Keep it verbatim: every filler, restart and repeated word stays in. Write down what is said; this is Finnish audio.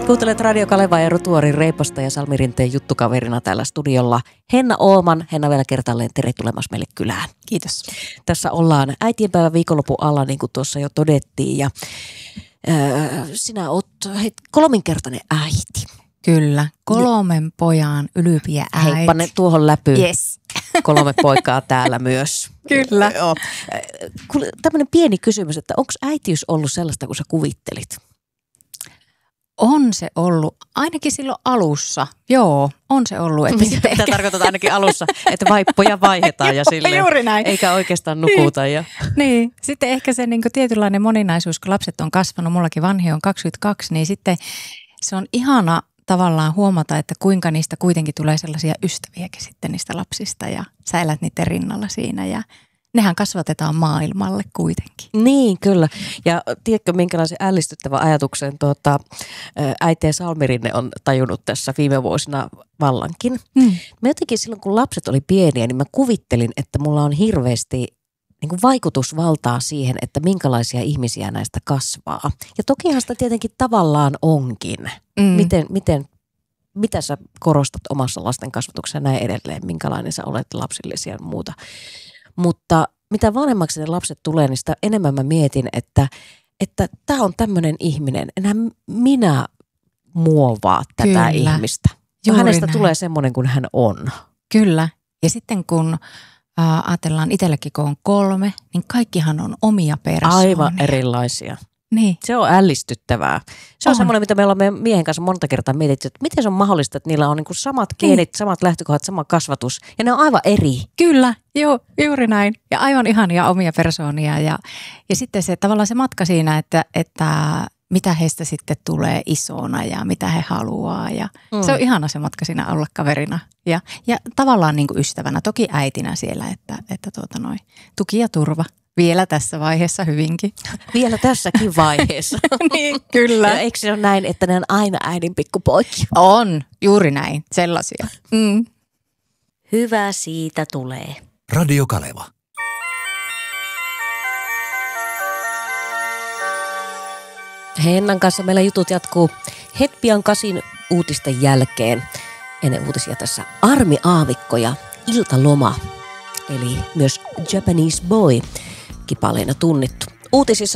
Kuuntelet Radio Kaleva ja Rutuorin Reiposta ja Salmi Rinteen juttukaverina täällä studiolla Henna Ooman. Henna, vielä kertaalleen tere tulemassa meille kylään. Kiitos. Tässä ollaan äitienpäivän viikonlopun alla, niin kuin tuossa jo todettiin. Ja äh, sinä oot hei, kolminkertainen äiti. Kyllä, kolmen pojan ylpiä äiti. Hei, pane tuohon läpyyn. Yes. Kolme poikaa täällä myös. Kyllä. Joo. Tämmöinen pieni kysymys, että onko äitiys ollut sellaista, kun sä kuvittelit? On se ollut, ainakin silloin alussa. Joo, on se ollut. Että Mitä ehkä... tarkoitat ainakin alussa, että vaippoja vaihdetaan ja silleen, juuri näin. Eikä oikeastaan nukuta. Ja... Niin, sitten ehkä se niin kuin tietynlainen moninaisuus, kun lapset on kasvanut, mullakin vanhi on kaksikymmentäkaksi, niin sitten se on ihana tavallaan huomata, että kuinka niistä kuitenkin tulee sellaisia ystäviäkin sitten niistä lapsista ja sä elät niiden rinnalla siinä ja nehän kasvatetaan maailmalle kuitenkin. Niin, kyllä. Ja tiedätkö, minkälaisen ällistyttävän ajatuksen tuota, äiti Salmi Rinne on tajunnut tässä viime vuosina vallankin. Hmm. Mä jotenkin silloin, kun lapset oli pieniä, niin mä kuvittelin, että mulla on hirveästi niin kuin vaikutusvaltaa siihen, että minkälaisia ihmisiä näistä kasvaa. Ja tokihan sitä tietenkin tavallaan onkin. Mm. Miten, miten, mitä sä korostat omassa lasten kasvatuksessa näin edelleen, minkälainen sä olet lapsillesi ja muuta. Mutta mitä vanhemmaksi ne lapset tulee, niin sitä enemmän mä mietin, että että tää on tämmöinen ihminen. Enää minä muovaa tätä Kyllä. ihmistä. Ja hänestä näin. Tulee semmoinen kuin hän on. Kyllä. Ja sitten kun äh, ajatellaan itsellekin, kun on kolme, niin kaikkihan on omia persoonia. Aivan erilaisia. Niin. Se on ällistyttävää. Se on, on semmoinen, mitä me olemme miehen kanssa monta kertaa mietitty, että miten se on mahdollista, että niillä on niin kuin samat geenit, niin. samat lähtökohdat, sama kasvatus ja ne on aivan eri. Kyllä, joo, juuri näin. Ja aivan ihania omia persoonia ja, ja sitten se tavallaan se matka siinä, että, että mitä heistä sitten tulee isona ja mitä he haluaa ja mm. se on ihana se matka siinä olla kaverina ja, ja tavallaan niin kuin ystävänä, toki äitinä siellä, että, että tuota noi, tuki ja turva. Vielä tässä vaiheessa hyvinkin. Vielä tässäkin vaiheessa. Niin, kyllä. Ja eikö se ole näin, että ne on aina äidin pikkupoikia? On, juuri näin, sellaisia. Mm. Hyvä siitä tulee. Radio Kaleva. Hennan kanssa meillä jutut jatkuu hetken pian kasin uutisten jälkeen. Ennen uutisia tässä Armi Aavikko ja Iltaloma, eli myös Japanese Boy kipaleena tunnittu. Uutisissa